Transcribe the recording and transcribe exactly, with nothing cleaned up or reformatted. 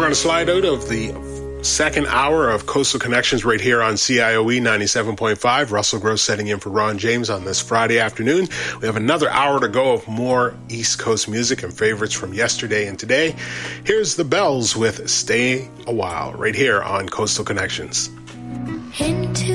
going to slide out of the second hour of Coastal Connections right here on C I O E ninety-seven point five. Russell Gross setting in for Ron James on this Friday afternoon. We have another hour to go of more East Coast music and favorites from yesterday and today. Here's the Bells with Stay a While right here on Coastal Connections. Into